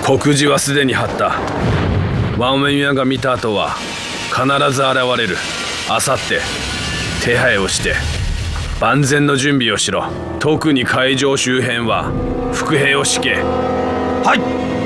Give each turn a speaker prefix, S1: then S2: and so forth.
S1: 告示はすでに貼った。ワンウェンヤが見た後は必ず現れる。あさって手配をして万全の準備をしろ。特に会場周辺は伏兵を敷け。
S2: はい。